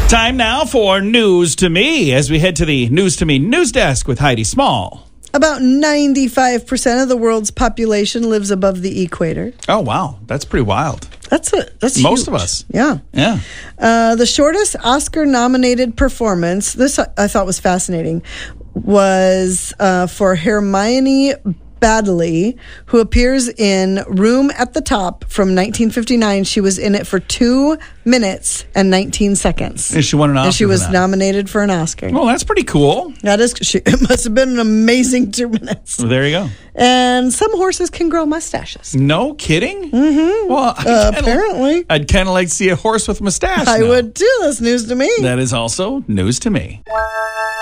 Time now for News to Me as we head to the News to Me news desk with Heidi Small. About 95% of the world's population lives above the equator. Oh, wow. That's pretty wild. That's Most huge. of us. Yeah. Yeah. The shortest Oscar-nominated performance, this I thought was fascinating, was for Hermione Baddeley, who appears in Room at the Top from 1959. She was in it for 2 minutes and 19 seconds. And she won an Oscar. And she was for that. nominated for an Oscar. Well, that's pretty cool. It must have been an amazing 2 minutes. Well, there you go. And some horses can grow mustaches. No kidding? Mm-hmm. Well, Apparently. I'd kind of like to see a horse with a mustache. I now. would too. That's news to me. That is also news to me.